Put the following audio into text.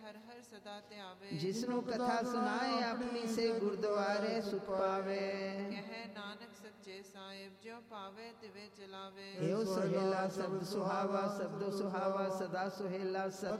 ਹਰ ਹਰ ਸਦਾ ਧਿਆਵੇ। ਜਿਸਨੂੰ ਕਥਾ ਸੁਨਾਏ ਆਪਣੀ ਸੇ ਗੁਰਦੁਆਰੇ ਸੁਖ ਪਾਵੇ। ਕਹੈ ਨਾਨਕ ਸੱਚੇ ਸਾਹਿਬ ਜਿਉ ਪਾਵੇ ਤਿਵੇਂ ਚਲਾਵੇ। ਏਉ ਸੁਹੇਲਾ ਸ਼ਬਦ ਸੁਹਾਵਾ, ਸ਼ਬਦੋ ਸੁਹਾਵਾ ਸਦਾ ਸੁਹੇਲਾ।